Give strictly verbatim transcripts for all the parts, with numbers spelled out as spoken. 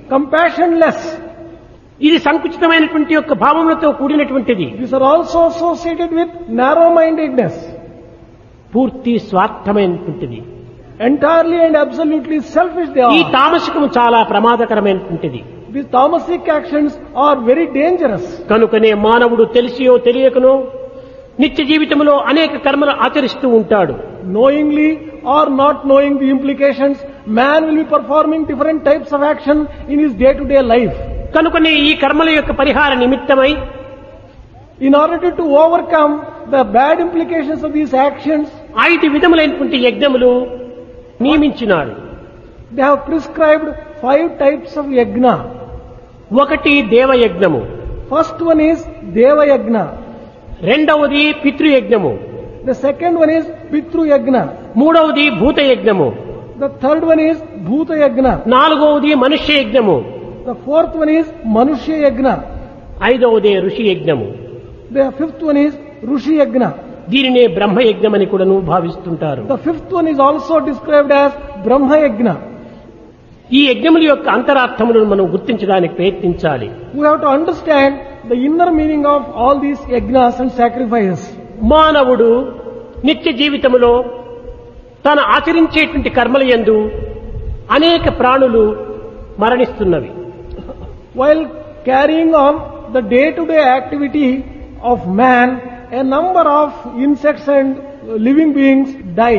compassionless. ఇది సంకుచితమైనటువంటి యొక్క భావములతో కూడినటువంటిది. These are also associated with narrow-mindedness. పూర్తి స్వార్థమైనటువంటిది. Entirely and absolutely selfish they ఈ are. తామసికము చాలా ప్రమాదకరమైనటువంటిది. These tamasic actions are very dangerous. కనుకనే మానవుడు తెలిసియో తెలియకనో నిత్య జీవితంలో అనేక కర్మలు ఆచరిస్తూ ఉంటాడు. Knowingly or not knowing the implications, man will be performing different types of action in his day-to-day life. కనుకనే ఈ కర్మల యొక్క పరిహార నిమిత్తమై In order to overcome the bad implications of these actions, ఐదు విధములైనటువంటి యజ్ఞములు నియమించినాడు. they have prescribed five types of yajna. ఒకటి దేవయజ్ఞము, First one is Deva Yajna. రెండవది పితృయజ్ఞము, The second one is Pitru Yajna. మూడవది భూతయజ్ఞము, The third one is Bhuta Yajna. నాలుగవది మనుష్య యజ్ఞము, The fourth one is Manushya Yajna. ఐదవది ఋషి యజ్ఞము. The fifth one is Rushi Yajna. దీనినే బ్రహ్మయజ్ఞమని కూడాను భావిస్తుంటారు. The fifth one is also described as Brahma Yajna. ఈ యజ్ఞముల యొక్క అంతరార్థములను మనం గుర్తించడానికి ప్రయత్నించాలి. We have to understand the inner meaning of all these yajnas and sacrifices. మానవుడు నిత్య జీవితములో తాను ఆచరించేటువంటి కర్మల యందు అనేక ప్రాణులు మరణిస్తున్నవి. While carrying on the day-to-day activity of man, a number of insects and living beings die.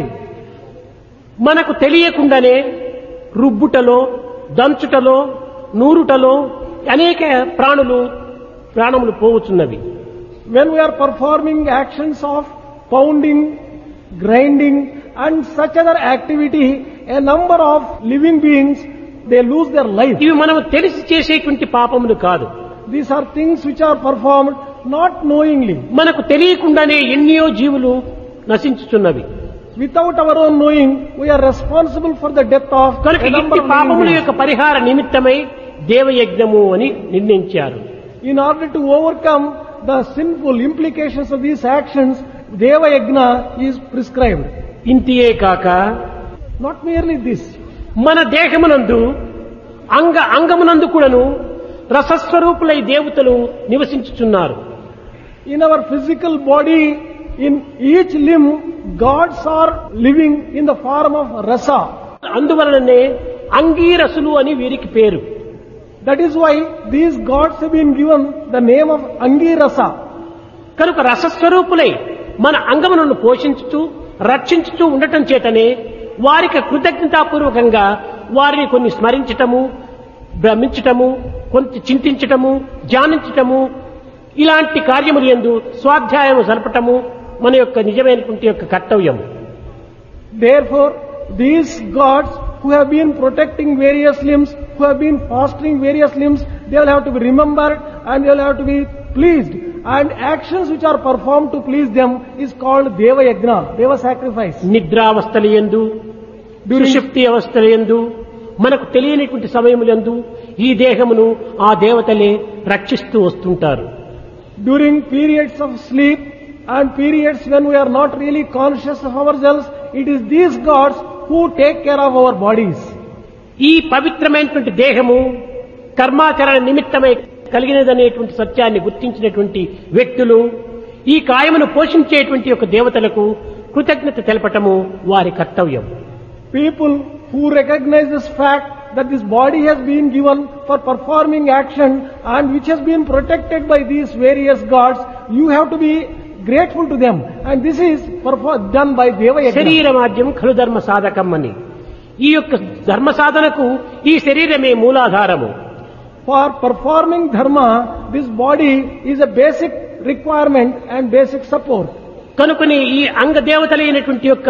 మనకు తెలియకుండానే రుబ్బుటలో, దంచుటలో, నూరుటలో అనేక ప్రాణులు ప్రాణములు పోవచ్చున్నవి. When we are performing actions of pounding, grinding and such other activity, a number of living beings, they lose their life. ఇవి మనం తెలిసి చేసేటువంటి పాపములు కాదు. These are things which are performed not knowingly. మనకు తెలియకుండానే ఎన్నో జీవులు నశించుతున్నవి. Without our own knowing, we are responsible for the death of కనుక a number ఇట్టి of పాపముల living యొక్క beings. పరిహార నిమిత్తమై దేవయజ్ఞము అని నిర్ణయించారు. In order to overcome the sinful implications of these actions, Deva Yajna is prescribed. ఇంతియే కాక Not merely this. మన దేహమునందు అంగ అంగమునందు కూడాను రసస్వరూపులై దేవతలు నివసించుచున్నారు. In our physical body, in each limb, gods are living in the form of rasa. అందువలననే అంగీరసులు అని వీరికి పేరు. That is why these gods have been given the name of Angirasa. కనుక రసస్వరూపులై మన అంగములను పోషించుతూ రక్షించుతూ ఉండటం చేతనే వారికి కృతజ్ఞతాపూర్వకంగా వారిని కొన్ని స్మరించటము, భ్రమించటము, కొంత చింతించటము, ధ్యానించటము, ఇలాంటి కార్యములు యందు స్వాధ్యాయము జరపటము మన యొక్క నిజమైనటువంటి యొక్క కర్తవ్యం. Therefore, these gods who have been protecting various limbs, who have been fostering various limbs, they will have to be remembered and they will have to be pleased. And actions which are performed to please them is called Deva Yajna, Deva sacrifice. నిద్రావస్థల యందు, సుషుప్తి అవస్థల యందు, మనకు తెలియనిటువంటి సమయములందు ఈ దేహమును ఆ దేవతలే రక్షిస్తూ వస్తుంటారు. During periods of sleep and periods when we are not really conscious of ourselves, it is these gods who take care of our bodies. ఈ పవిత్రమైనటువంటి దేహము కర్మాచరణ నిమిత్తమై కలిగినదనేటువంటి సత్యాన్ని గుర్తించినటువంటి వ్యక్తులు ఈ కాయమును పోషించేటువంటి యొక్క దేవతలకు కృతజ్ఞత తెలపటము వారి కర్తవ్యం. People who recognize this fact that this body has been given for performing action and which has been protected by these various gods, you have to be grateful to them. And this is done by Deva Yajna. శరీరమాద్యం ఖలు ధర్మ సాధకం అని ఈ యొక్క ధర్మ సాధనకు ఈ శరీరమే మూలాధారము. For performing dharma, this body is a basic requirement and basic support. కనుకనే ఈ అంగ దేవతలైనటువంటి యొక్క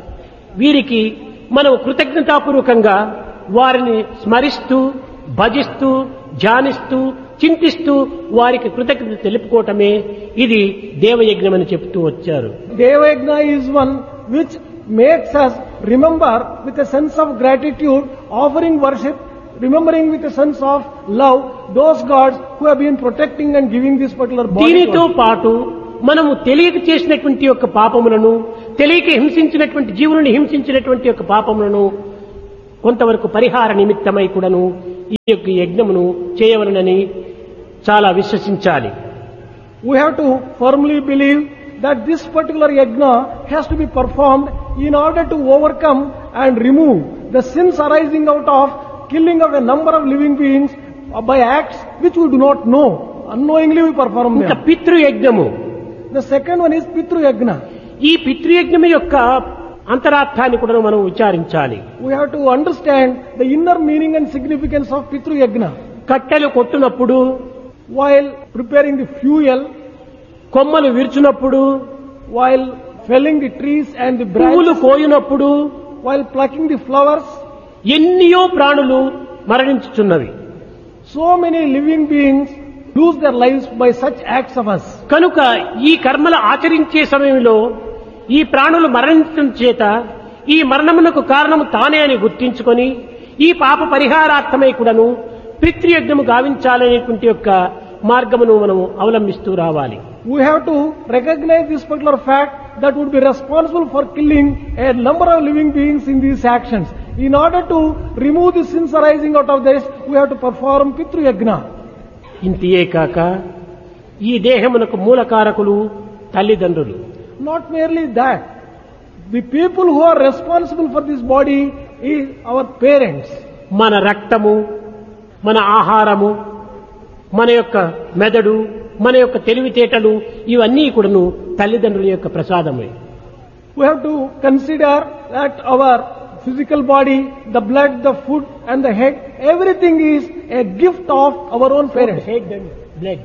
వీరికి మనం కృతజ్ఞతాపూర్వకంగా వారిని స్మరిస్తూ, భజిస్తూ, ధ్యానిస్తూ, చింతిస్తూ వారికి కృతజ్ఞత తెలుపుకోవటమే ఇది దేవయజ్ఞం అని చెప్తూ వచ్చారు. Deva Yajna is one which makes us remember with a sense of gratitude, offering worship, remembering with a sense of love those gods who have been protecting and giving this particular body. దీనితో పాటు మనము తెలియక చేసినటువంటి యొక్క పాపములను, తెలియక హింసించినటువంటి జీవులను హింసించినటువంటి యొక్క పాపములను కొంతవరకు పరిహార నిమిత్తమై కూడాను ఈ యొక్క యజ్ఞమును చేయవలనని చాలా విశ్వసించాలి. We have to firmly believe that this particular yajna has to be performed in order to overcome and remove the sins arising out of killing of a number of living beings by acts which we do not know. Unknowingly we perform ఇంకా them. పితృయజ్ఞము. The second one is Pitru Yajna. ఈ పితృయజ్ఞము యొక్క అంతరార్థాన్ని కూడా మనం విచారించాలి. We have to understand the inner meaning and significance of Pitru Yajna. కట్టెలు కొట్టునప్పుడు, While preparing the fuel, కొమ్మలు విరుచునప్పుడు, while felling the trees and the పువ్వులు branches, కోయునప్పుడు while plucking the flowers, ఎన్నియో ప్రాణులు మరణించుచున్నవి. so many living beings lose their lives by such acts of us. కనుక ఈ కర్మలు ఆచరించే సమయంలో ఈ ప్రాణులు మరణించడం చేత ఈ మరణమునకు కారణము తానే అని గుర్తించుకొని ఈ పాప పరిహారార్థమై కూడాను పితృయజ్ఞము గావించాలనేటువంటి యొక్క మార్గమును మనము అవలంబిస్తూ రావాలి. We have to recognize this particular fact that would be responsible for killing a number of living beings in these actions. In order to remove the sins arising out of this, we have to perform Pitru Yajna. ఇంతియే కాక ఈ దేహమునకు మూలకారకులు తల్లిదండ్రులు. Not merely that, the people who are responsible for this body is our parents. మన రక్తము, మన ఆహారము, మన యొక్క మెదడు, మన యొక్క తెలివితేటలు ఇవన్నీ కూడాను తల్లిదండ్రుల యొక్క ప్రసాదమే. We have to consider that our physical body, the blood, the food and the head, everything is a gift of our own parents. Head and blood.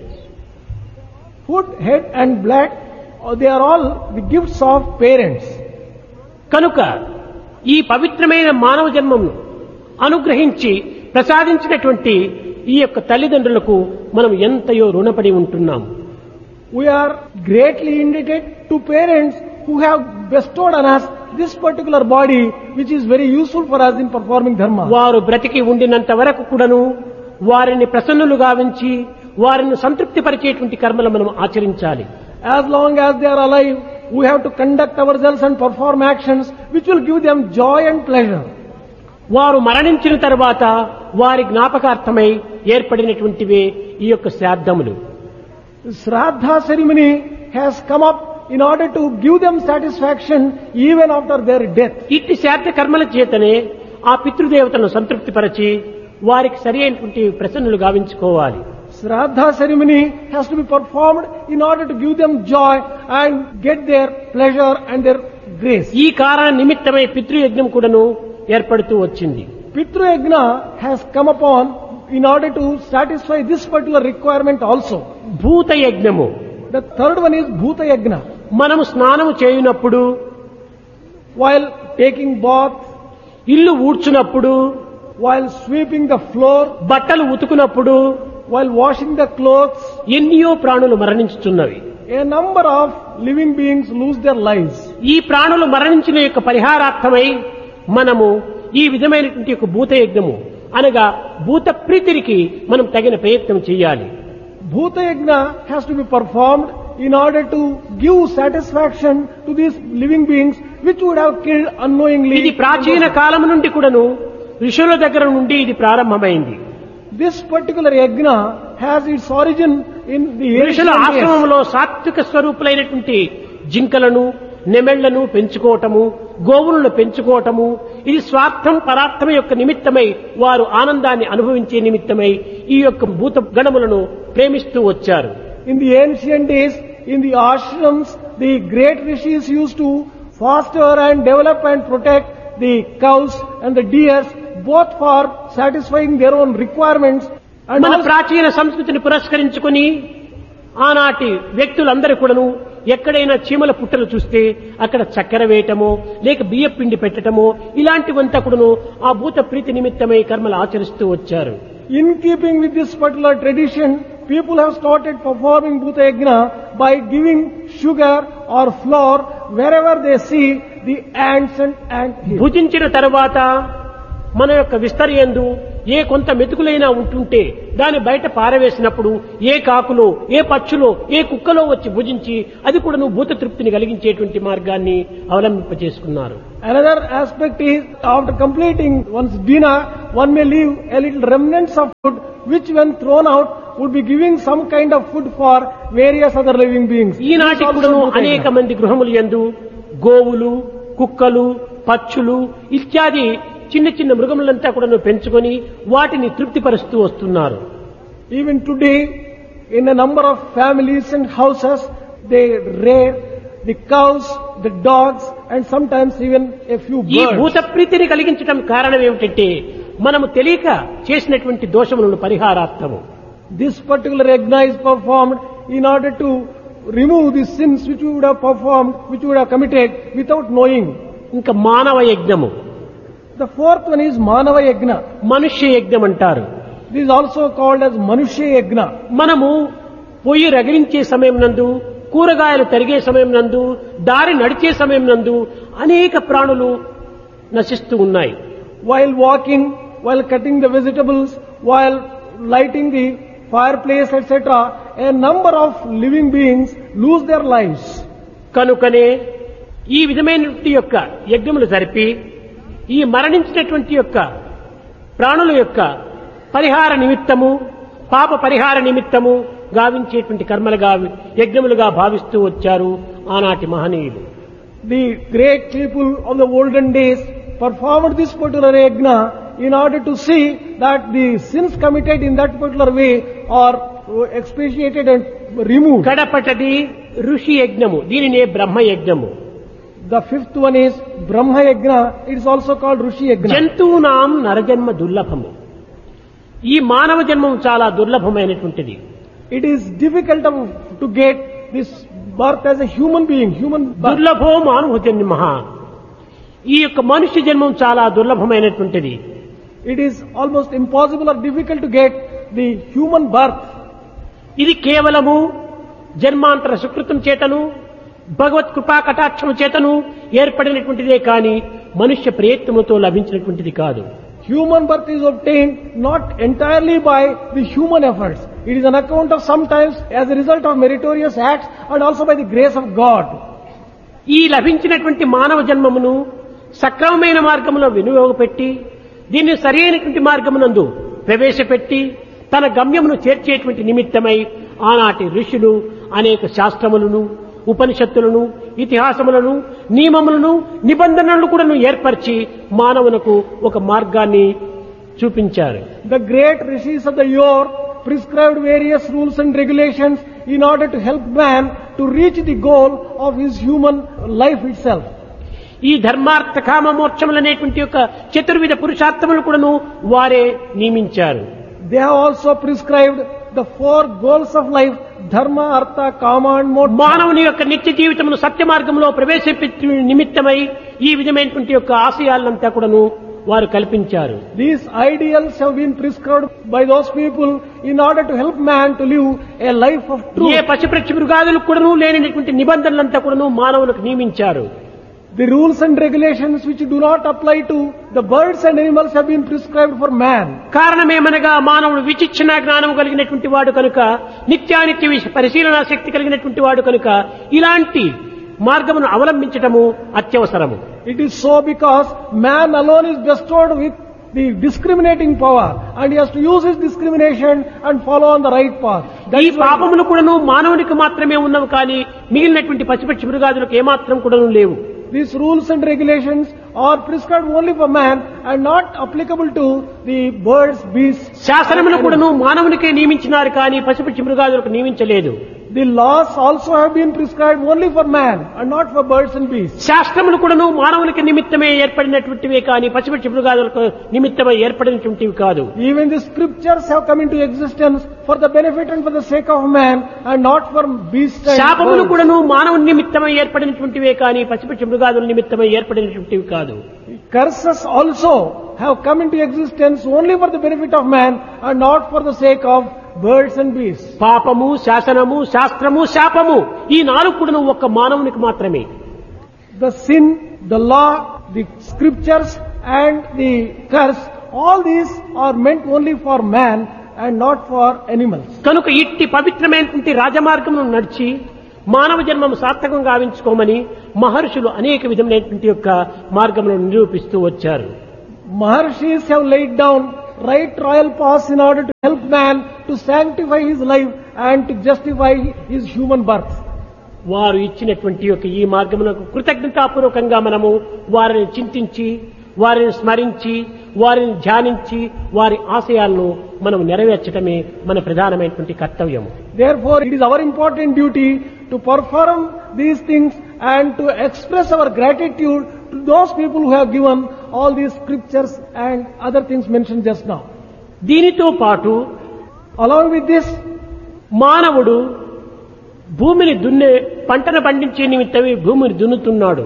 Food, head and blood, uh, they are all the gifts of parents. కనుక ఈ పవిత్రమైన మానవ జన్మను అనుగ్రహించి ప్రసాదించినటువంటి ఈ యొక్క తల్లిదండ్రులకు మనం ఎంతయో రుణపడి ఉంటున్నాం. We are greatly indebted to parents who have bestowed on us this particular body which is very useful for us in performing dharma. వారు బ్రతికి ఉండినంత వరకు కూడాను వారిని ప్రసన్నులు గావించి వారిని సంతృప్తిపరిచేటువంటి కర్మలు మనం ఆచరించాలి. As long as they are alive, we have to conduct ourselves and perform actions which will give them joy and pleasure. వారు మరణించిన తర్వాత వారి జ్ఞాపకార్థమై ఏర్పడినటువంటివే ఈ యొక్క శ్రాద్ధములు. Shraddha ceremony has come up in order to give them satisfaction even after their death. ఇట్టి శ్రాద్ధ కర్మల చేతనే ఆ పితృదేవతలను సంతృప్తిపరచి వారికి సరి అయినటువంటి ప్రసన్నులు గావించుకోవాలి. Shraddha ceremony has to be performed in order to give them joy and get their pleasure and their grace. ఈ కారణ నిమిత్తమై పితృయజ్ఞం కూడాను ఏర్పడుతూ వచ్చింది. Pitru Yajna has come upon in order to satisfy this particular requirement also. భూత యజ్ఞము. The third one is Bhuta Yajna. మనము స్నానము చేయునప్పుడు, While taking bath, ఇల్లు ఊడ్చునప్పుడు, while sweeping the floor, బట్టలు ఉతుకునప్పుడు while washing the clothes, ఎన్నో ప్రాణులు మరణించుచున్నవి. a number of living beings lose their lives. ఈ ప్రాణులు మరణించిన యొక్క పరిహారార్థమై మనము ఈ విధమైనటువంటి యొక్క భూత యజ్ఞము అనగా భూత ప్రీతికి మనం తగిన ప్రయత్నం చేయాలి. Bhuta Yajna has to be performed in order to give satisfaction to these living beings which would have killed unknowingly. ఇది ప్రాచీన కాలం నుండి కూడాను ఋషుల దగ్గర నుండి ఇది ప్రారంభమైంది. This particular yajna has its origin in the ఋషుల ancient days. ఆశ్రమంలో సాత్విక స్వరూపులైనటువంటి జింకలను, నెమెళ్లను పెంచుకోవటము, గోవులను పెంచుకోవటము, ఇది స్వార్థం పరార్థం యొక్క నిమిత్తమై వారు ఆనందాన్ని అనుభవించే నిమిత్తమై ఈ యొక్క భూత గణములను ప్రేమిస్తూ వచ్చారు. In the ancient days, in the ashrams, the great rishis used to foster and develop and protect the cows and the deers, both for satisfying their own requirements and మన also ప్రాచీన సంస్కృతిని పురస్కరించుకుని ఆనాటి వ్యక్తులందరూ కూడాను ఎక్కడైనా చీమల పుట్టలు చూస్తే అక్కడ చక్కెర వేయటమో లేక బియ్య పిండి పెట్టటమో ఇలాంటివంతా కూడాను ఆ భూత ప్రీతి నిమిత్తమై కర్మలు ఆచరిస్తూ వచ్చారు. in keeping with this particular tradition, people have started performing Bhuta Yajna by giving sugar or flour wherever they see the ants and ant hills. భుజించిన తర్వాత మన యొక్క విస్తరియందు ఏ కొంత మెతుకులైనా ఉంటుంటే దాన్ని బయట పారవేసినప్పుడు ఏ కాకులో ఏ పక్షులో ఏ కుక్కలో వచ్చి భుజించి అది కూడా నువ్వు భూత తృప్తిని కలిగించేటువంటి మార్గాన్ని అవలంబింపచేసుకున్నారు. Another aspect is, after completing one's dinner, one may leave a little remnants of food, which when thrown out would be giving some kind of food for various other living beings. ఈనాటి కూడాను అనేక మంది గృహములు యందు గోవులు, కుక్కలు, పక్షులు ఇత్యాది చిన్న చిన్న మృగములంతా కూడా పెంచుకొని వాటిని తృప్తిపరుస్తూ వస్తున్నారు. Even today, in a number of families and houses, they rear the cows, the dogs, and sometimes even a few ఈ birds. భూత ప్రీతిని కలిగించడం కారణం ఏమిటంటే మనము తెలియక చేసినటువంటి దోషములను పరిహారార్థము. This particular yajna is performed in order to remove the sins which we would have performed, which we would have committed without knowing. ఇంకా మానవ యజ్ఞము, The fourth one is Manava Yajna. మనుష్య యజ్ఞం అంటారు. This is also called as Manushya Yajna. మనము పొయ్యి రగిలించే సమయం నందు, కూరగాయలు తరిగే సమయం నందు, దారి నడిచే సమయం నందు అనేక ప్రాణులు నశిస్తూ ఉన్నాయి. While walking, while cutting the vegetables, while lighting the fireplace, et cetera, a number of living beings lose their lives. కనుకనే ఈ విధమైనటువంటి యొక్క యజ్ఞములు జరిపి ఈ మరణించినటువంటి యొక్క ప్రాణుల యొక్క పరిహార నిమిత్తము, పాప పరిహార నిమిత్తము గావించేటువంటి కర్మలుగా యజ్ఞములుగా భావిస్తూ వచ్చారు ఆనాటి మహనీయులు. The great people of the olden days performed this particular yajna in order to see that the sins committed in that particular way are expiated and removed. కడపటది ఋషి యజ్ఞము, దీనినే బ్రహ్మ యజ్ఞము. The fifth one is Brahma Yajna. It is also called Rishi Yajna. జంతువునాం నరజన్మ దుర్లభము. ఈ మానవ జన్మం చాలా దుర్లభమైనటువంటిది. It is difficult of- to get this birth as a human being, human birth. దుర్లభో మానవ జన్మ. ఈ యొక్క మనుష్య జన్మం చాలా దుర్లభమైనటువంటిది. It is almost impossible or difficult to get the human birth. ఇది కేవలము జన్మాంతర సుకృతం చేతను భగవత్ కృపా కటాక్షము చేతను ఏర్పడినటువంటిదే కాని మనుష్య ప్రయత్నముతో లభించినటువంటిది కాదు. Human birth is obtained not entirely by the human efforts. It is an account of sometimes as a result of meritorious acts and also by the grace of God. ఈ లభించినటువంటి మానవ జన్మమును సక్రమమైన మార్గములో వినియోగపెట్టి దీన్ని సరైనటువంటి మార్గమునందు ప్రవేశపెట్టి తన గమ్యమును చేర్చేటువంటి నిమిత్తమై ఆనాటి ఋషులు అనేక శాస్త్రములను, ఉపనిషత్తులను, ఇతిహాసములను, నియమములను, నిబంధనలను కూడా ఏర్పరిచి మానవునకు ఒక మార్గాన్ని చూపించారు. The great rishis of the yore prescribed various rules and regulations in order to help man to reach the goal of his human life itself. ఈ ధర్మార్థ కామ మోక్షములనేటువంటి యొక్క చతుర్విధ పురుషార్థములు కూడాను వారే నియమించారు. They have also prescribed the four goals of life: dharma, artha, kama and moksha. మానవుని యొక్క నిత్య జీవితమును సత్య మార్గంలో ప్రవేశపెట్టి నిమిత్తమై ఈ విధమైనటువంటి యొక్క ఆశయాలంతా కూడాను వారు కల్పించారు. These ideals have been prescribed by those people in order to help man to live a life of A truth. పశుపక్షి మృగాదులకు కూడాను లేనటువంటి నిబంధనలంతా కూడాను మానవులకు నియమించారు. The rules and regulations which do not apply to the birds and animals have been prescribed for man. కారణమేమనగా మానవుడు విచక్షణ జ్ఞానం కలిగినటువంటి వాడు కనుక, నిత్యానిత్య విష- పరిశీలనా శక్తి కలిగినటువంటి వాడు కనుక ఇలాంటి మార్గమును అవలంబించటము అత్యవసరము. It is so because man alone is bestowed with the discriminating power and he has to use his discrimination and follow on the right path. That ఈ is why పాపములు కూడాను మానవునికి మాత్రమే ఉన్నవి కానీ మిగిలినటువంటి పశుపక్షి మృగాదులకు ఏమాత్రం కూడాను లేవు. these rules and regulations are prescribed only for man and not applicable to the birds, beasts. శాసనములు కూడాను మానవునికే నియమించినారు కానీ పశుపక్షి మృగాదులకు నియమించలేదు. The laws also have been prescribed only for man and not for birds and beasts. శాస్త్రములు కూడాను మానవునికి నిమిత్తమే ఏర్పడినటువంటివే కానీ పశుపక్షి మృగాదులకు నిమిత్తమై ఏర్పడినటువంటివి కాదు. Even the scriptures have come into existence for the benefit and for the sake of man and not for beasts and శాపములు birds. కూడాను మానవుని నిమిత్తమై ఏర్పడినటువంటివే కానీ పశుపక్షి మృగాదుల నిమిత్తమై ఏర్పడినటువంటివి కాదు. Curses also have come into existence only for the benefit of man and not for the sake of birds and beasts. పాపము, శాసనము, శాస్త్రము, శాపము ఈ నాలుగు కూడాను ఒక్క మానవునికి మాత్రమే. The sin, the law, the scriptures and the curse all these are meant only for man and not for animals. కనుక ఇట్టి పవిత్రమైనటువంటి రాజమార్గమును నడిచి మానవ జన్మము సార్థకం గావించుకోమని మహర్షులు అనేక విధమైనటువంటి యొక్క మార్గములను నిరూపిస్తూ వచ్చారు. Maharshis have laid down right royal paths in order to help man to sanctify his life and to justify his human birth. వారు ఇచ్చినటువంటి యొక్క ఈ మార్గమునకు కృతజ్ఞతాపూర్వకంగా మనము వారిని చింతించి వారిని స్మరించి వారిని ధ్యానించి వారి ఆశయాలను మనం నెరవేర్చడమే మన ప్రధానమైనటువంటి కర్తవ్యం. Therefore, it is our important duty to perform these things and to express our gratitude to those people who have given all these scriptures and other things mentioned just now. దీనితో పాటు Along with this, మానవుడు భూమిని దున్నే పంటను పండించే నిమిత్తమే భూమిని దున్నుతున్నాడు.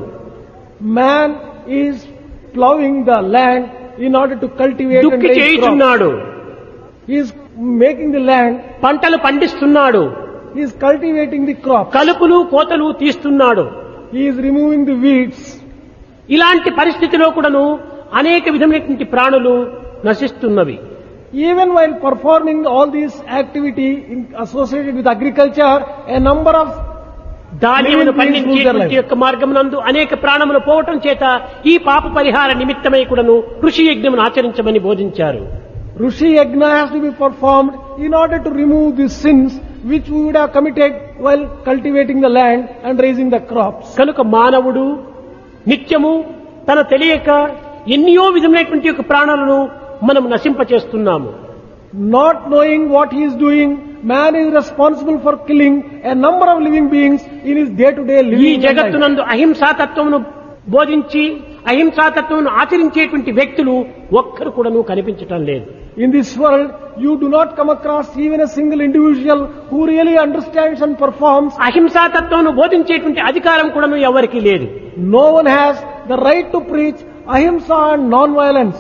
man is plowing the land in order to cultivate and దుక్కి raise crops. చేయుచున్నాడు, He is making the land, పంటలు పండిస్తున్నాడు, he is cultivating the crops, కలుపులు కోతలు తీస్తున్నాడు. he is removing the weeds. ఇలాంటి పరిస్థితిలో కూడాను అనేక విధమైనటువంటి ప్రాణులు నశిస్తున్నవి. Even while performing all these activity in, associated with agriculture, a number of ధాన్యమును పండించేటువంటి యొక్క మార్గమునందు అనేక ప్రాణములు పోవటం చేత ఈ పాప పరిహార నిమిత్తమై కూడాను కృషి యజ్ఞమును ఆచరించమని బోధించారు. Rishi Yajna has to be performed in order to remove the sins which we would have committed while cultivating the land and raising the crops. కనుక మానవుడు నిత్యము తన తెలియక ఎన్నో విధమైనటువంటి యొక్క ప్రాణాలను మనం నశింపచేస్తున్నాము. Not knowing what he is doing, man is responsible for killing a number of living beings in his day-to-day ఈ living life. జగత్తునందు అహింసాతత్వమును బోధించి అహింసాతత్వమును ఆచరించేటువంటి వ్యక్తులు ఒక్కరు కూడాను కనిపించటం లేదు. In this world, you do not come across even a single individual who really understands and performs. అహింసాతత్వమును బోధించేటువంటి అధికారం కూడాను ఎవరికీ లేదు. No one has the right to preach ahimsa and non-violence.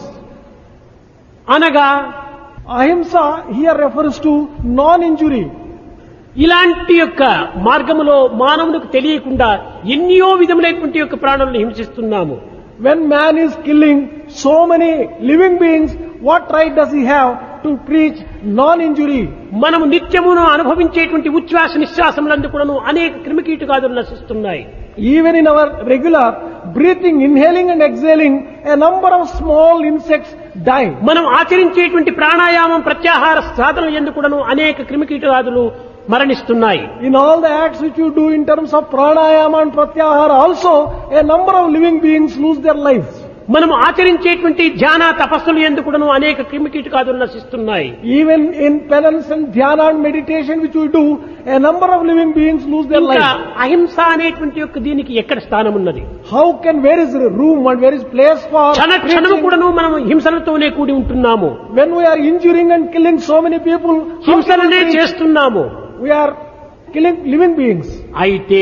అనగా Ahimsa here refers to non-injury. ఇలాంటి యొక్క మార్గములో మానవునికి తెలియకుండా ఎన్నో విధములైనటువంటి యొక్క ప్రాణులను హింసిస్తున్నాము. When man is killing so many living beings, what right does he have to preach non-injury? మనము నిత్యమును అనుభవించేటువంటి ఉచ్ఛ్వాస నిశ్వాసములందు కూడాను అనేక క్రిమికీటకాదులు నశిస్తున్నాయి. Even in our regular breathing, inhaling and exhaling, a number of small insects die. మనం ఆచరించేటువంటి ప్రాణాయామం ప్రత్యాహార సాధనలు యందు కూడాను అనేక క్రిమికీటకాదులు మరణిస్తున్నాయి. In all the acts which you do in terms of pranayama and pratyahara also, a number of living beings lose their lives. మనం ఆచరించేటువంటి ధ్యాన తపస్సులు యందు కూడాను అనేక క్రిమికీటకాదులు నశిస్తున్నాయి. Even in penance and dhyana and meditation which we do, a number of living beings lose their ఇంకా lives. అహింస అనేటువంటి యొక్క దీనికి ఎక్కడ స్థానం ఉన్నది? How can, where is room and where is place for క్షణ క్షణము preaching? కూడాను మనం హింసలతోనే కూడి ఉంటున్నాము, When we are injuring and killing so many people, how can we హింసలనే preach? చేస్తున్నాము. We are killing living beings. అయితే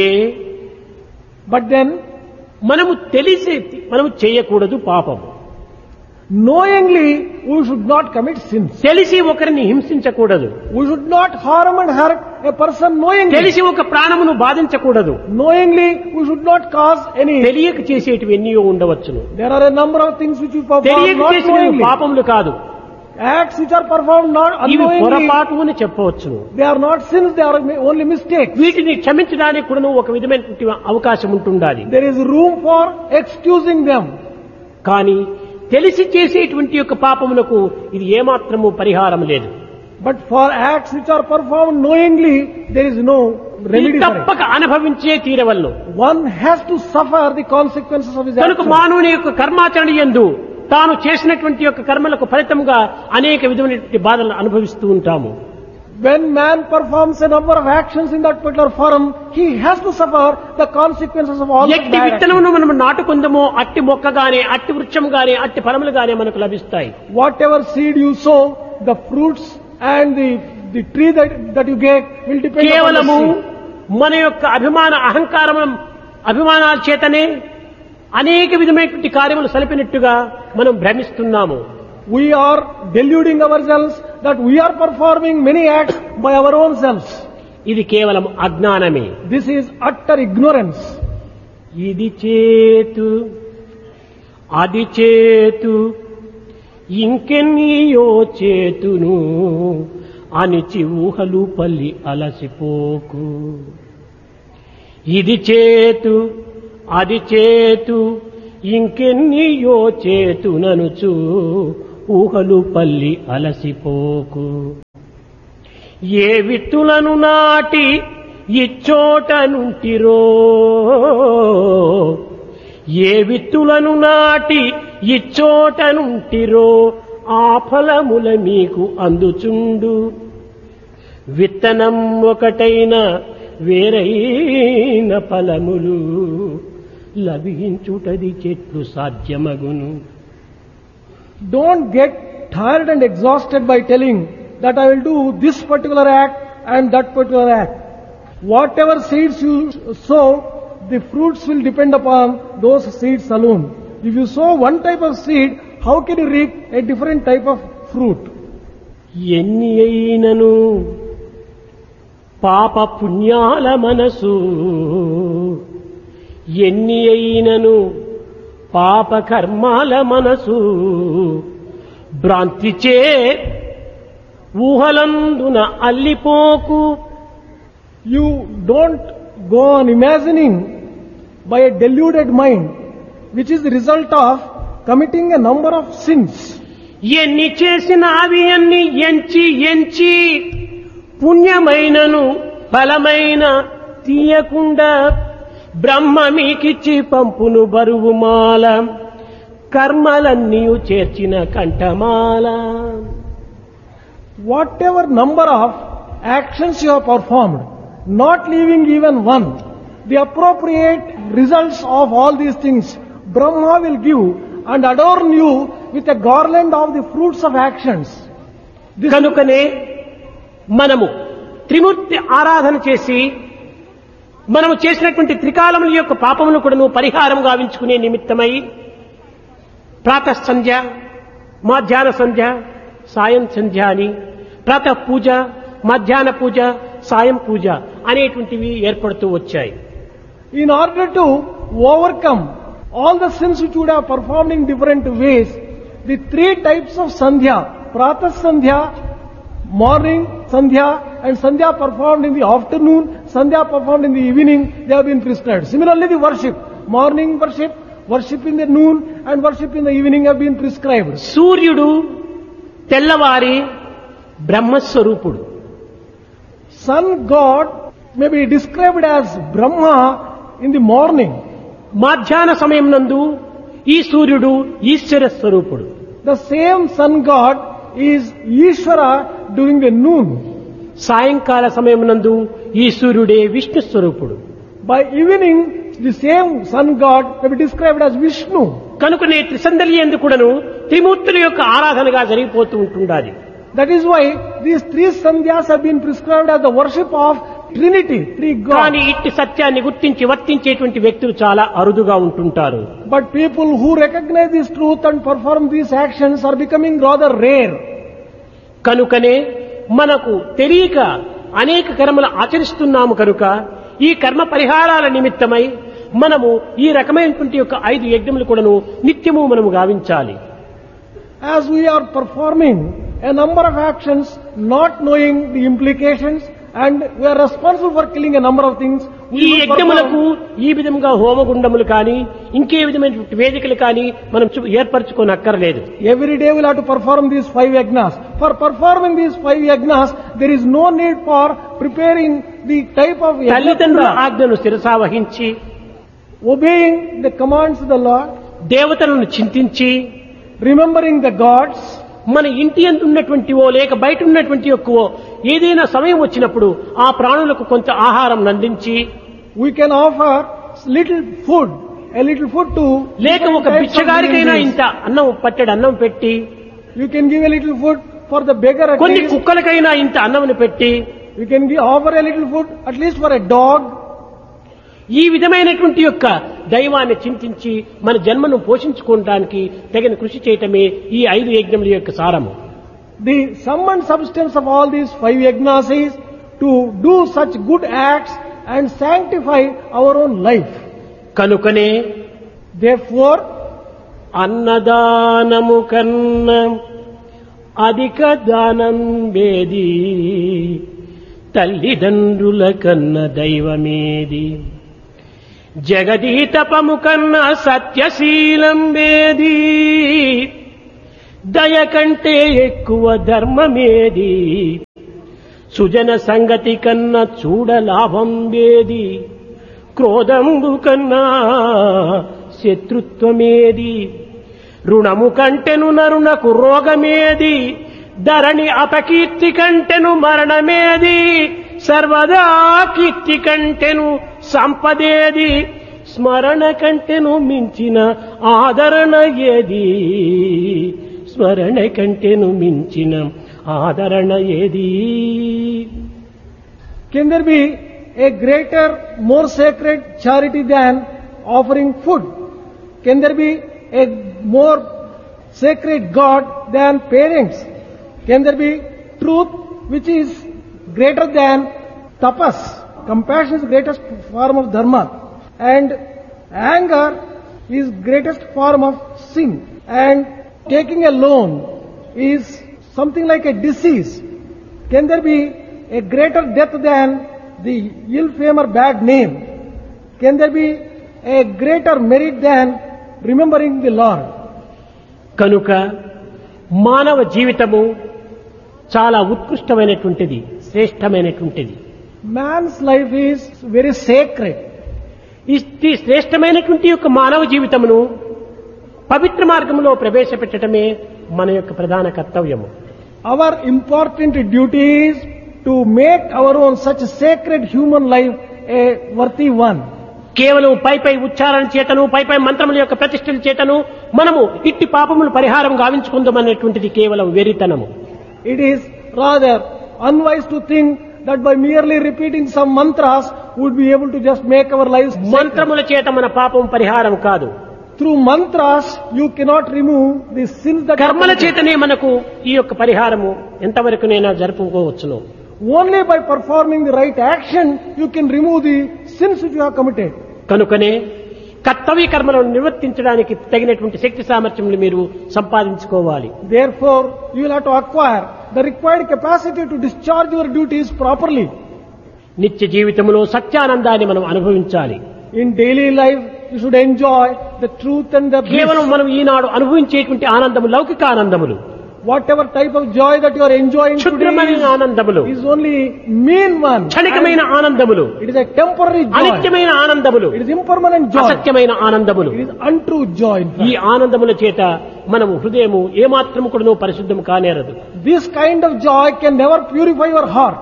But then, మనము తెలిసి మనము చేయకూడదు పాపము. knowingly, we should not commit sins. తెలిసి ఒకరిని హింసించకూడదు. We should not harm and hurt a person knowingly. తెలిసి ఒక ప్రాణమును బాధించకూడదు. Knowingly, we should not cause any. తెలియక చేసేటివి ఎన్నో ఉండవచ్చును. There are a number of things which we perform తెలియక not చేసినవి knowingly. పాపములు కాదు, Acts which are performed not ఇవి unknowingly, పొరపాటు అని చెప్పవచ్చును. they are not sins, they are only mistakes. వీటిని క్షమించడానికి కూడా ఒక విధమైనటువంటి అవకాశం ఉంటుండాలి. There is room for excusing them. కానీ తెలిసి చేసేటువంటి యొక్క పాపములకు ఇది ఏమాత్రము పరిహారం లేదు. But for acts which are performed knowingly, there is no ఇది remedy for it. తప్పక అనుభవించే తీరవల్లు. One has to suffer the consequences of his కనుక actions. మానవుని యొక్క కర్మాచరణ యందు తాను చేసినటువంటి యొక్క కర్మలకు ఫలితంగా అనేక విధమైనటువంటి బాధలను అనుభవిస్తూ ఉంటాము. When man performs a number of actions in that particular forum, he has to suffer the consequences of all the ఎట్టి bad actions. విత్తనమును మనం నాటుకుందమో అట్టి మొక్కగానే అట్టి వృక్షంగానే అట్టి ఫలములుగానే మనకు లభిస్తాయి. Whatever seed you sow, the fruits and the, the tree that, that you get will depend on the కేవలము seed. మన యొక్క అభిమాన అహంకారం అభిమానాల చేతనే అనేక విధమైనటువంటి కార్యములు సలిపినట్టుగా మనం భ్రమిస్తున్నాము. We are deluding ourselves that we are performing many acts by our own selves. ఇది కేవలం అజ్ఞానమే. This is utter ignorance. ఇది చేతు అది చేతు ఇంకెన్నియో చేతును అనిచి ఊహలు పల్లి అలసిపోకు. ఇది చేతు అది చేతు ఇంకెన్నియో చేతుననుచు ఊహలు పల్లి అలసిపోకు. ఏ విత్తులను నాటి ఇచ్చోట నుంటిరో ఏ విత్తులను నాటి ఇచ్చోట నుంటిరో ఆ ఫలముల మీకు అందుచుండు. విత్తనం ఒకటైన వేరైన ఫలములు లభించుటది చెట్లు సాధ్యమగును. Don't get tired and exhausted by telling that I will do this particular act and that particular act. Whatever seeds you sow, the fruits will depend upon those seeds alone. If you sow one type of seed, how can you reap a different type of fruit? ఎన్ని అయినను పాప పుణ్యాల మనసు ఎన్ని అయినను పాప కర్మాల మనసు భ్రాంతిచే ఊహలందున అల్లిపోకు. You don't go on imagining by a deluded mind, which is the result of committing a number of sins. ఎన్ని చేసిన అవి అన్ని ఎంచి ఎంచి పుణ్యమైనను ఫలమైన తీయకుండా బ్రహ్మ మీకిచ్చి పంపును బరువుమాల కర్మలన్నీ చేర్చిన కంఠమాల. Whatever number of actions you have performed, not leaving even one, the appropriate results of all these things Brahma will give and adorn you with a garland of the fruits of actions. This కనుకనే మనము త్రిమూర్తి ఆరాధన చేసి మనము చేసినటువంటి త్రికాలముల యొక్క పాపమును కూడా పరిహారం గావించుకునే నిమిత్తమై ప్రాతః సంధ్య, మధ్యాహ్న సంధ్య, సాయం సంధ్య అని ప్రాతః పూజ, మధ్యాహ్న పూజ, సాయం పూజ అనేటువంటివి ఏర్పడుతూ వచ్చాయి. In order to overcome all the sins which you would have performed in different ways, the three types of sandhya, pratah sandhya, morning sandhya, and sandhya performed in the afternoon, sandhya performed in the evening, they have been prescribed. Similarly, the worship, morning worship, worship in the noon, and worship in the evening have been prescribed. సూర్యుడు తెల్లవారి బ్రహ్మస్వరూపుడు. Sun God may be described as Brahma in the morning. మధ్యాహ్న సమయం నందు ఈ సూర్యుడు ఈశ్వర స్వరూపుడు. The same sun God is Ishvara during the noon. సాయంకాల సమయం నందు ఈ సూర్యుడే విష్ణు స్వరూపుడు. By evening, the same sun God may be described as Vishnu. కనుకనే త్రిసందలి యందు కూడాను త్రిమూర్తుల యొక్క ఆరాధనగా జరిగిపోతూ ఉంటుండాలి. That is why these three sandhyas have been prescribed as the worship of Trinity, three కానీ gods. ఇట్టి సత్యాన్ని గుర్తించి వర్తించేటువంటి వ్యక్తులు చాలా అరుదుగా ఉంటుంటారు. But people who recognize this truth and perform these actions are becoming rather rare. కనుకనే మనకు తెలియక అనేక కర్మలు ఆచరిస్తున్నాము కనుక ఈ కర్మ పరిహారాల నిమిత్తమై మనము ఈ రకమైనటువంటి యొక్క ఐదు యజ్ఞములు కూడాను నిత్యము మనము గావించాలి. As we are performing a number of actions, not knowing the implications, and we are responsible for killing a number of things, we ఈ will యజ్ఞములకు perform. ఈ విధంగా హోమగుండములు కానీ ఇంకే విధమైనటువంటి వేదికలు కానీ మనం చు- ఏర్పరచుకోనక్కర్లేదు. Every day we'll have to perform these five yagnas. For performing these five yagnas, there is no need for preparing the type of తల్లిదండ్రుల yagna, ఆజ్ఞను శిరసా వహించి obeying the commands of the Lord, దేవతలను చింతించి remembering the gods. మన ఇంటి యందు ఉన్నటువంటివో లేక బయట ఉన్నటువంటి యొక్కవో ఏదైనా సమయం వచ్చినప్పుడు ఆ ప్రాణులకు కొంత ఆహారం నందించి We can offer little food, a little food to లేక ఒక different types of బిచ్చగారికైనా living ఇంత అన్నం పట్టెడు అన్నం పెట్టి beings. You can give a little food for the beggar at కొన్ని least. కుక్కలకైనా ఇంత అన్నం పెట్టి You can give, offer a little food at least for a dog. ఈ విధమైనటువంటి యొక్క దైవాన్ని చింతించి మన జన్మను పోషించుకోవడానికి తగిన కృషి చేయటమే ఈ ఐదు యజ్ఞముల యొక్క సారము. The sum and substance of all these five yagnas is to do such good acts and sanctify our own life. కనుకనే Therefore, అన్నదానము కన్నా అధిక దానం వేది, తల్లిదండ్రుల కన్న దైవమేది, జగదీతపము కన్నా సత్యశీలం వేది, దయ కంటే ఎక్కువ ధర్మమేది, సుజన సంగతి కన్నా చూడ లాభం వేది, క్రోధంబు కన్నా శత్రుత్వమేది, రుణము కంటెను నరునకు రోగమేది, ధరణి అపకీర్తి కంటెను మరణమేది, సర్వదా కీర్తి కంటెను సంపదేది, స్మరణ కంటెను మించిన ఆదరణ ఏది, స్మరణ కంటెను మించిన ఆదరణ ఏది. Can there be a greater, more sacred charity than offering food? Can there be a more sacred God than parents? Can there be truth which is greater than tapas? Compassion is the greatest form of dharma, and anger is greatest form of sin, and taking a loan is something like a disease. Can there be a greater death than the ill fame or bad name? Can there be a greater merit than remembering the Lord? కనుక మానవ జీవితము చాలా ఉత్కృష్టమైనటువంటిది, శ్రేష్టమైనటువంటిది. Man's life is very sacred. ఈ శ్రేష్టమైనటువంటి యొక్క మానవ జీవితమును పవిత్ర మార్గంలో ప్రవేశపెట్టడమే మన యొక్క ప్రధాన కర్తవ్యము. Our important duty is to make our own such sacred human life a worthy one. కేవలం పై పై ఉచ్చారణ చేతను, పై పై మంత్రముల యొక్క ప్రతిష్టల చేతను మనము ఇట్టి పాపములు పరిహారం గావించుకుందామనేటువంటిది కేవలం వెరితనము. It is rather unwise to think that by merely repeating some mantras would be able to just make our lives sacred. మంత్రముల చేత మన పాపం పరిహారం కాదు. Through mantras you cannot remove the sins that కర్మల చేతనే మనకు ఈ యొక్క పరిహారము ఎంతవరకునైనా జరుపుకోవచ్చును. Only by performing the right action you can remove the sins which you have committed. కనుకనే కర్తవ్య కర్మలను నిర్వర్తించడానికి తగినటువంటి శక్తి సామర్థ్యములు మీరు సంపాదించుకోవాలి. Therefore you will have to acquire the required capacity to discharge your duties properly. నిత్య జీవితంలో సత్యానందాన్ని మనం అనుభవించాలి. In daily life you should enjoy the truth and the bliss. కేవలం మనం ఈనాడు అనుభవించేటువంటి ఆనందము లౌకిక ఆనందములు. Whatever type of joy that you are enjoying క్షుద్రమైన today ఆనందములు, is only mean one. క్షణికమైన ఆనందములు, It is a temporary joy. అనిత్యమైన ఆనందములు, It is impermanent joy. అసత్యమైన ఆనందములు. It is untrue joy. in ఈ fact. ఆనందముల చేత మనము హృదయము ఏమాత్రము కూడాను పరిశుద్ధం కానేరదు. This kind of joy can never purify your heart.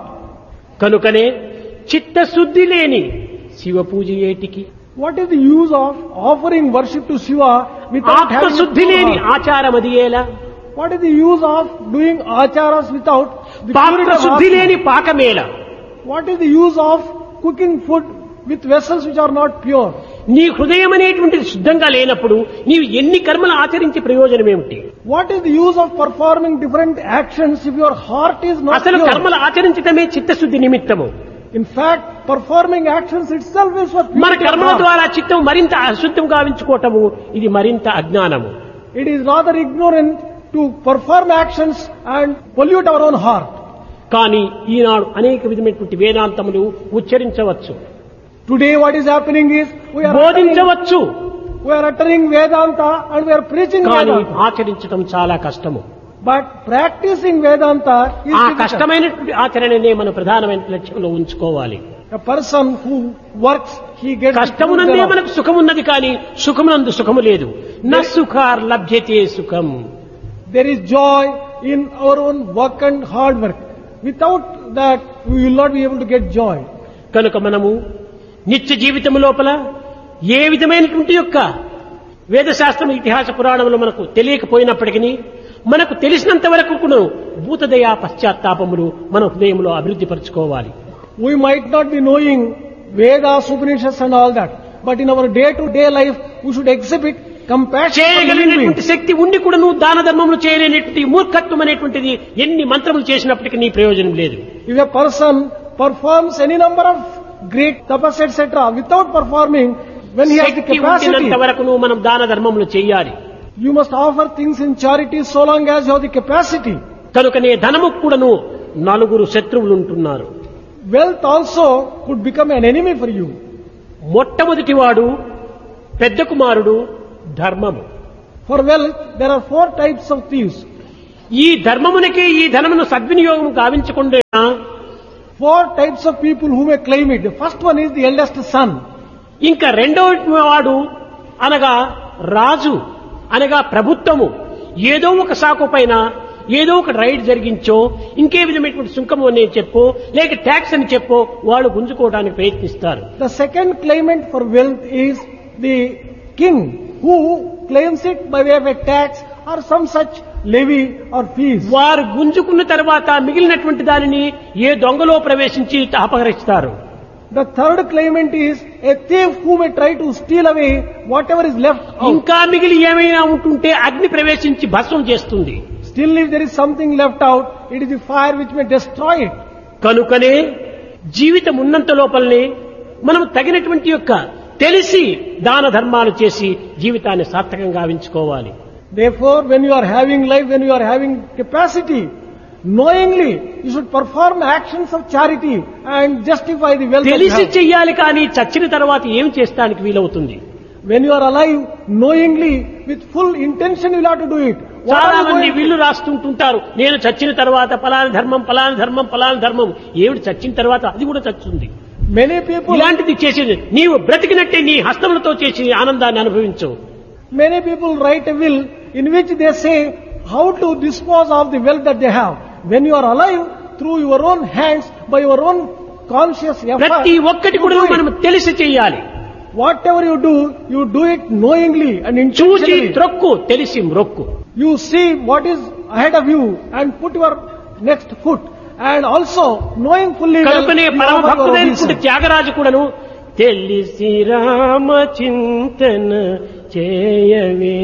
కనుకనే చిత్తశుద్ధి లేని శివ పూజ ఏటికి, What is the use of offering worship to Shiva without having a ఆత్మశుద్ధి pure లేని heart? ఆచారం అది ఎలా, What is the use of doing acharas without the purity of పాత్రశుద్ధి heart? లేని పాకమేళ, What is the use of cooking food with vessels which are not pure? నీ హృదయం అనేటువంటిది శుద్ధంగా లేనప్పుడు నీవు ఎన్ని కర్మలు ఆచరించి ప్రయోజనం ఏమిటి? What is the use of performing different actions if your heart is not అసలు pure? కర్మలు ఆచరించటమే చిత్తశుద్ధి నిమిత్తము. In fact, performing actions itself is for మన purity of కర్మల heart. ద్వారా చిత్తం మరింత అశుద్ధం గావించుకోవటము ఇది మరింత అజ్ఞానము. It is rather ignorant to perform actions and pollute our own heart. కానీ ఈనాడు అనేక విధమైనటువంటి వేదాంతములు ఉచ్చరించవచ్చు, Today what is happening is we are uttering, బోధించవచ్చు, we are uttering Vedanta and we are preaching కానీ Vedanta. ఆచరించడం చాలా కష్టము. But practicing Vedanta is ఆ difficult. కష్టమైనటువంటి ఆచరణనే మన ప్రధానమైన లక్ష్యంలో ఉంచుకోవాలి. A person who works, he gets the కష్టమునందే fruit మనకు సుఖమున్నది కానీ సుఖమునందు సుఖము లేదు. న సుఖార్ లభ్యతే సుఖం. thereof. There is joy in our own work and hard work. Without that, we will not be able to get joy. కనుక మనము నిత్య జీవితం లోపల ఏ విధమైనటువంటి యొక్క వేదశాస్త్రం, ఇతిహాస పురాణములు మనకు తెలియకపోయినప్పటికీ మనకు తెలిసినంత వరకు కూడా భూతదయా పశ్చాత్తాపములు మన హృదయంలో అభివృద్ధి పరచుకోవాలి. We might not be knowing Vedas, Upanishads and all that, but in our day-to-day life, we should exhibit compassion for living చేయగలిగినటువంటి beings. శక్తి ఉండి కూడా నువ్వు దాన ధర్మములు చేయలేనటువంటి మూర్ఖత్వం అనేటువంటిది ఎన్ని మంత్రములు చేసినప్పటికీ నీ ప్రయోజనం లేదు. If a person performs any number of great tapas, et cetera, without performing, when he has the Shakti capacity, ఉండినంత వరకు నువ్వు మనం దాన ధర్మములు చేయాలి. You must offer things in charity so long as you have the capacity. కనుకనే ధనము కూడాను నలుగురు శత్రువులు ఉంటున్నారు. Wealth also could become an enemy for you. మొట్టమొదటి వాడు పెద్ద కుమారుడు ధర్మము. For wealth, there are four types of thieves. ఈ ధర్మమునకే ఈ ధనమును సద్వినియోగం గావించకుండా Four types of people who may claim it. The first one is the eldest son. ఇంకా రెండవ వాడు అనగా రాజు అనగా ప్రభుత్వము ఏదో ఒక సాకు పైన ఏదో ఒక రైడ్ జరిగించో ఇంకే విధమైనటువంటి సుంకము అని చెప్పో లేక ట్యాక్స్ అని చెప్పో వాళ్ళు గుంజుకోవడానికి ప్రయత్నిస్తారు. The second claimant for wealth is the king who claims it by way of a tax or some such levy or fees. వారు గుంజుకున్న తర్వాత మిగిలినటువంటి దానిని ఏ దొంగలో ప్రవేశించి అపహరిస్తారు. The third claimant is a thief who may try to steal away whatever is left out. ఇంకా మిగిలి ఏమైనా ఉంటుంటే అగ్ని ప్రవేశించి భస్మం చేస్తుంది. Still if there is something left out, it is the fire which may destroy it. కనుకనే జీవితం ఉన్నంత లోపలనే మనం తగినటువంటి యొక్క తెలిసి దాన ధర్మాలు చేసి జీవితాన్ని సార్థకంగా గావించుకోవాలి. Therefore, when you are having life, when you are having capacity, knowingly you should perform actions of charity and justify the wealth that you తెలిసి have. చెయ్యాలి కానీ చచ్చిన తర్వాత ఏం చేస్తానికి వీలవుతుంది? When you are alive, knowingly, with full intention you will have to do it. What చాలా are you మంది going to వీళ్ళు రాస్తుంటుంటారు, నేను చచ్చిన తర్వాత పలానా ధర్మం పలానా ధర్మం పలానా ధర్మం. ఏమిటి చచ్చిన తర్వాత అది కూడా చచ్చుంది. Many people, ఇలాంటిది చేసేది నీవు బ్రతికినట్టే నీ హస్తములతో చేసి ఆనందాన్ని అనుభవించు. many people write a will in which they say how to dispose of the wealth that they have. When you are alive, through your own hands, by your own conscious effort, ప్రతి ఒక్కటి you కూడా do it. మనం తెలిసి చెయ్యాలి. Whatever you do, you do it knowingly and చూచి intentionally. త్రొక్కు తెలిసి మ్రొక్కు. You see what is ahead of you and put your next foot. And also, knowing fully well, కనుకనే you పరమ offer your భక్తుడైనటువంటి obeisance. Tyagaraju కూడాను తెలిసి రామ చింతన చేయవే.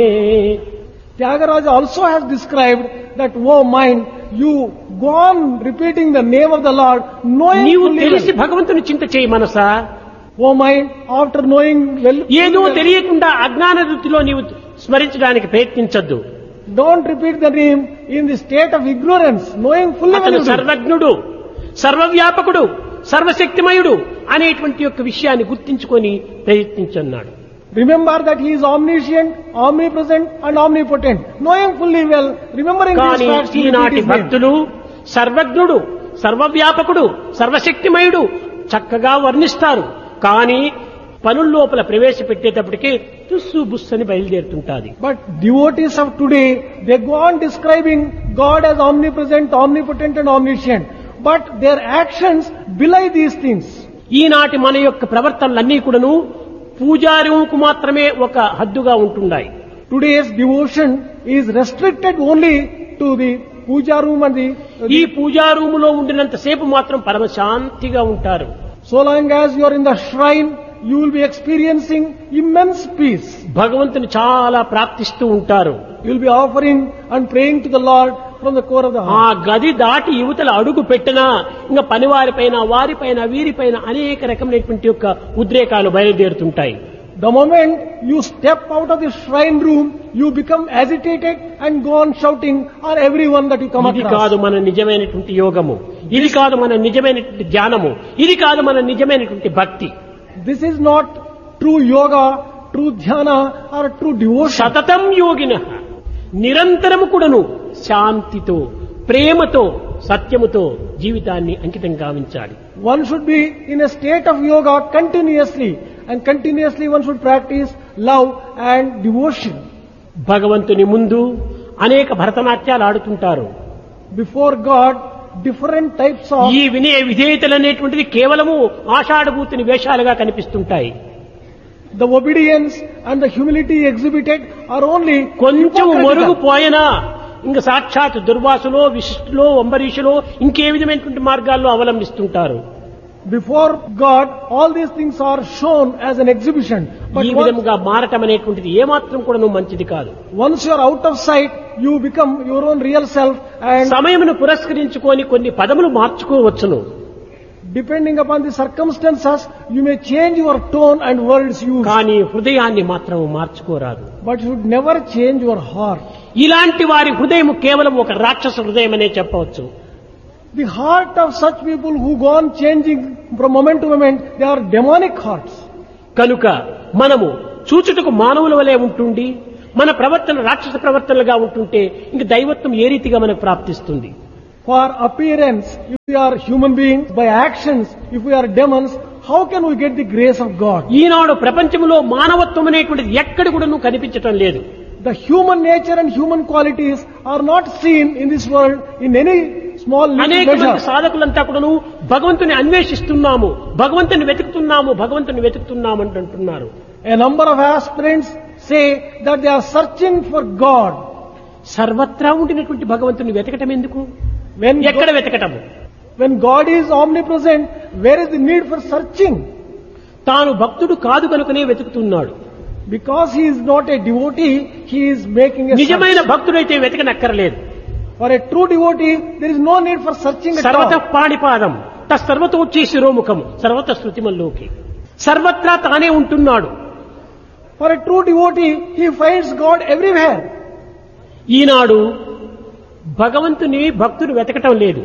Tyagaraja also has described that, oh mind, you go on repeating the name of the Lord, knowing నీవు fully తెలిసి well. భగవంతుని చింత చేయి మనసా. Oh mind, after knowing well, ఏదో well, తెలియకుండా అజ్ఞాన వృత్తిలో నీవు స్మరించడానికి ప్రయత్నించద్దు. don't repeat the name in the state of ignorance, knowing fully well. అతను you do. సర్వజ్ఞుడు సర్వవ్యాపకుడు సర్వశక్తిమయుడు అనేటువంటి యొక్క విషయాన్ని గుర్తించుకొని ప్రయత్నించన్నాడు. Remember that he is omniscient, omnipresent and omnipotent. Knowing fully well, remembering these కానీ facts, you repeat ఈనాటి his name. భక్తులు సర్వజ్ఞుడు సర్వవ్యాపకుడు సర్వశక్తిమయుడు చక్కగా వర్ణిస్తారు. కానీ పనుల్లోపల ప్రవేశపెట్టేటప్పటికీ తుస్సు బుస్సని బయలుదేరుతుంటాది. But devotees of today, they go on describing God as omnipresent, omnipotent and omniscient. But their actions belie these things. ఈనాటి మన యొక్క ప్రవర్తనలన్నీ కూడాను పూజారుకు మాత్రమే ఒక హద్దుగా ఉంటున్నాయి. Today's devotion is restricted only to the puja room and the... ఈ పూజా రూములో ఉండినంత సేపు మాత్రం పరమ శాంతిగా ఉంటారు. So long as you are in the shrine, you will be experiencing immense peace. భగవంతుని చాలా ప్రార్థిస్తూ ఉంటారు. You will be offering and praying to the Lord from the core of the ఆ heart. గది దాటి యువతల అడుగు పెట్టినా ఇంకా పనివారిపైన వారిపైన వీరిపైన అనేక రకమైనటువంటి యొక్క ఉద్రేకాలు బయలుదేరుతుంటాయి. The moment you step out of the shrine room, you become agitated and go on shouting on everyone that you come ఇది across. కాదు మన నిజమైనటువంటి యోగము, ఇది కాదు మన నిజమైనటువంటి ధ్యానము, ఇది కాదు మన నిజమైనటువంటి భక్తి. This is not true yoga, true dhyana or true devotion. సతతం యోగిన నిరంతరము కూడాను శాంతితో ప్రేమతో సత్యముతో జీవితాన్ని అంకితం గావించాలి. One should be in a state of yoga continuously, and continuously one should practice love and devotion. భగవంతుని ముందు అనేక భరతనాట్యాలు ఆడుతుంటారు. Before God, different types of... ఈ వినయ విధేయతలు అనేటువంటిది కేవలము ఆషాఢభూతిని వేషాలుగా కనిపిస్తుంటాయి. The obedience and the humility exhibited are only కొంచెం hypocritical. మొరుగు పోయినా ఇంకా సాక్షాత్ దుర్వాసులో విశిష్టులో అంబరీషులో ఇంకే విధమైనటువంటి మార్గాల్లో అవలంబిస్తుంటారు. Before God, all these things are shown as an exhibition. But ఈ once, విధముగా మారటం అనేటువంటిది ఏమాత్రం కూడా మంచిది కాదు. once you are out of sight, you become your own real self, and సమయమును పురస్కరించుకొని కొన్ని పదములు మార్చుకోవచ్చును. Depending upon the circumstances, you may change your tone and words used. కానీ హృదయాన్ని మాత్రం మార్చుకోరాదు. But you should never change your heart. ఇలాంటి వారి హృదయం కేవలం ఒక రాక్షస హృదయం అనే చెప్పవచ్చు. The heart of such people who go on changing from moment to moment, they are demonic hearts. కనుక మనము చూచుటకు మానవుల వలె ఉంటుండి మన ప్రవర్తన రాక్షస ప్రవర్తనలుగా ఉంటుంటే ఇంక దైవత్వం ఏ రీతిగా మనకు ప్రాప్తిస్తుంది? For appearance, if we are human beings, by actions, if we are demons, how can we get the grace of God? ఈనాడు ప్రపంచంలో మానవత్వం అనేటువంటిది ఎక్కడ కూడా కనిపించటం లేదు. The human nature and human qualities are not seen in this world in any small little అనేక మంది measure. సాధకులంతా కూడాను భగవంతుని అన్వేషిస్తున్నాము, భగవంతుని వెతుకుతున్నాము, భగవంతుని వెతుకుతున్నాము అంటున్నారు. A number of aspirants say that they are searching for God. సర్వత్రా ఉండినటువంటి భగవంతుని వెతకటం ఎందుకు? When ఎక్కడ వెతకటము? When God is omnipresent, where is the need for searching? తాను భక్తుడు కాదు కనుకనే వెతుకుతున్నాడు. Because he is not a devotee, he is making a నిజమైన search. భక్తుడైతే వెతకనక్కర్లేదు. For a true devotee, there is no need for searching at సర్వత all. పాణిపాదం తస్సర్వతోచ్చి శిరోముఖం సర్వత శృతిమల్లోకి సర్వత్రా తానే ఉంటున్నాడు. For a true devotee, he finds God everywhere. ఈనాడు భగవంతుని భక్తుడు వెతకటం లేదు.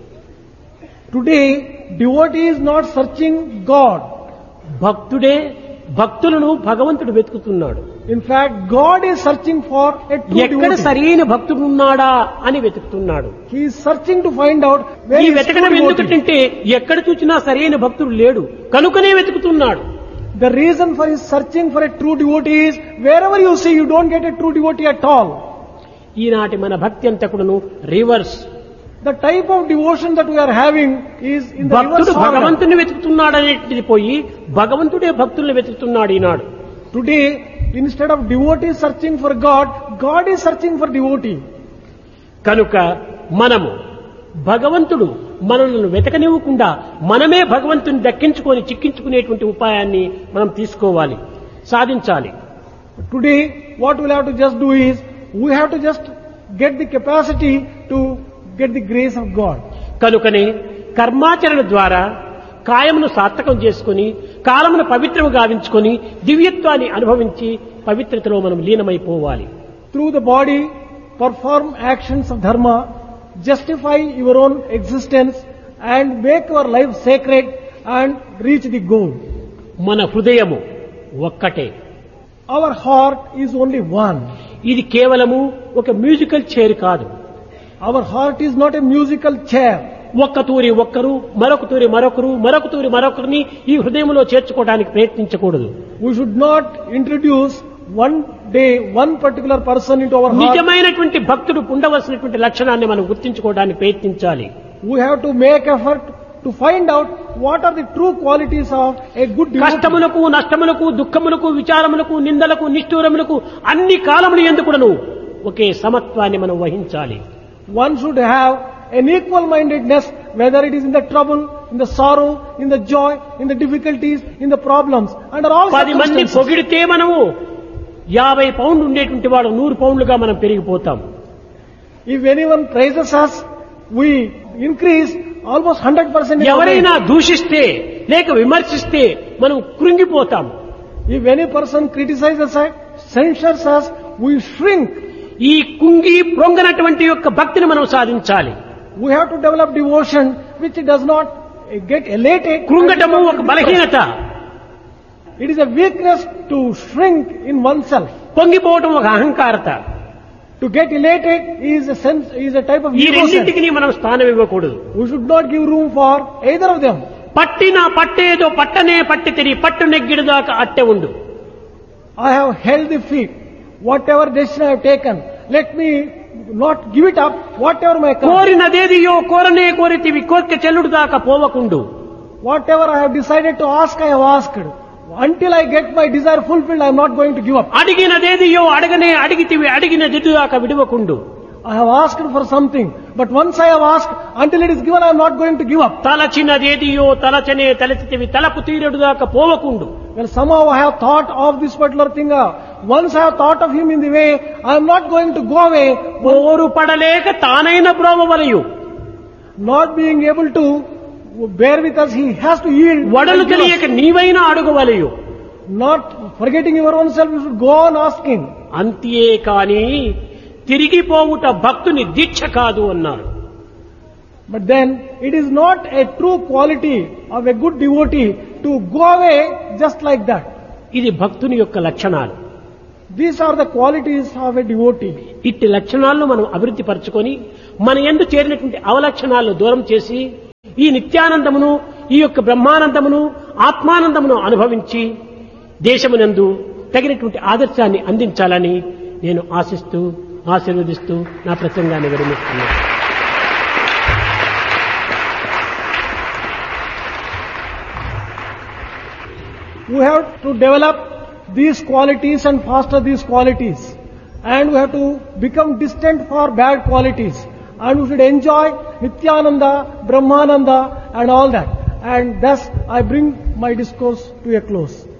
Today, devotee is not searching God. భక్తుడే భక్తులను భగవంతుడు వెతుకుతున్నాడు. In fact, God is searching for a true ఎక్కడ devotee. సరైన భక్తుడు ఉన్నాడా అని వెతుకుతున్నాడు. He is searching to find out where ఈ is true వెతకడం devotee. ఎందుకంటే ఎక్కడ చూసినా సరైన భక్తుడు లేడు కనుకనే వెతుకుతున్నాడు. The reason for his searching for a true devotee is wherever you see, you don't get a true devotee at all. ఈనాటి మన భక్తి అంతా కూడాను reverse. The type of devotion that we are having is in the భక్తుడు reverse order. భగవంతుని వెతుకుతున్నాడు అనేటిది పోయి భగవంతుడే భక్తుల్ని వెతుకుతున్నాడు ఈనాడు. Today, instead of devotee searching for God, God is searching for devotee. కనుక మనము భగవంతుడు మనల్ని వెతకనివ్వకుండా మనమే భగవంతుని దక్కించుకొని చిక్కించుకునేటువంటి ఉపాయాన్ని మనం తీసుకోవాలి, సాధించాలి. Today, what we'll have to just do is, we have to just get the capacity to get the grace of God. కనుకనే కర్మాచరణ ద్వారా కాయమును సార్థకం చేసుకుని కాలమును పవిత్రము గావించుకొని దివ్యత్వాన్ని అనుభవించి పవిత్రతలో మనం లీనమైపోవాలి. Through the body, perform actions of dharma, justify your own existence and make your life sacred and reach the goal. మన హృదయము ఒక్కటే. Our heart is only one. ఇది కేవలము ఒక మ్యూజికల్ చైర్ కాదు. Our heart is not a musical chair. ఒక్క తూరి ఒక్కరు, మరొక తూరి మరొకరు, మరొక తూరి మరొకరిని ఈ హృదయంలో చేర్చుకోవడానికి ప్రయత్నించకూడదు. We should not introduce one day one particular person into our heart. నిజమైనటువంటి భక్తుడు ఉండవలసినటువంటి లక్షణాన్ని మనం గుర్తించుకోవడానికి ప్రయత్నించాలి. We have to make effort to find out what are the true qualities of a good devotee. కష్టములకు, నష్టములకు, దుఃఖములకు, విచారములకు, నిందలకు, నిష్ఠూరములకు అన్ని కాలములు ఎందుకును ఒకే సమత్వాన్ని మనం వహించాలి. One should have an equal mindedness, whether it is in the trouble, in the sorrow, in the joy, in the difficulties, in the problems, under all పది మంది circumstances. పొగిడితే మనము యాభై పౌండ్లు ఉండేటువంటి వాడు నూరు పౌండ్లుగా మనం పెరిగిపోతాం. If anyone praises us, we increase almost one hundred percent. in our ఎవరైనా life. దూషిస్తే లేక విమర్శిస్తే మనం కృంగిపోతాం. If any person criticizes us, censures us, we shrink. ఈ కుంగి ప్రొంగనటువంటి యొక్క భక్తిని మనం సాధించాలి. We have to develop devotion which does not get elated. కృంగటము ఒక బలహీనత, It is a weakness to shrink in oneself. పొంగిపోవటం ఒక అహంకారత. To get elated is a sense, is a type of ఈ ego sense. రెండింటికి మనం స్థానం ఇవ్వకూడదు. We should not give room for either of them. పట్టిన పట్టేదో పట్టనే పట్టి తిరిగి పట్టు నెగ్గిడు దాకా అట్టె ఉండు. I have held the feet. Whatever decision I have taken, let me not give it up, whatever may come. కోరినదేదియో కోరనే కోరితివి కోరిక చెల్లుడు దాకా పోవకుండు. Whatever I have decided to ask, I have asked. Until I get my desire fulfilled, I am not going to give up. అడిగినదేదియో అడగనే అడిగితివి అడిగిన దిద్దు దాకా విడువకుండు. I have asked for something, but once I have asked, until it is given, I am not going to give up. తలచినదేదియో తలచనే తలచితివి తలపు తీరుడు దాకా పోవకుండు. Well, somehow I have thought of this particular thing. uh, Once I have thought of him in the way, I am not going to go away, ఓరు పడలేక తానైన బ్రోవవలయు. not being able to bear with us, he has to yield. వడలు and give us. తెలియక నీవైనా అడుగువలయు. Not forgetting your own self, you should go on asking. అంతే కాని తిరిగిపోవుట భక్తుని దీక్ష కాదు అన్నారు. But then, it is not a true quality of a good devotee to go away just like that. ఇది భక్తుని యొక్క లక్షణాలు. These are the qualities of a devotee. ఇట్టి లక్షణాలను మనం అభివృద్ధి పరచుకొని మన యందు చేరినటువంటి అవలక్షణాలను దూరం చేసి ఈ నిత్యానందమును, ఈ యొక్క బ్రహ్మానందమును, ఆత్మానందమును అనుభవించి దేశమునందు తగినటువంటి ఆదర్శాన్ని అందించాలని నేను ఆశిస్తూ ఆశీర్వదిస్తూ నా ప్రసంగాన్ని విరమిస్తున్నాను. We have to develop these qualities and foster these qualities. And we have to become distant for bad qualities. And we should enjoy Nityananda, Brahmananda and all that. And thus I bring my discourse to a close.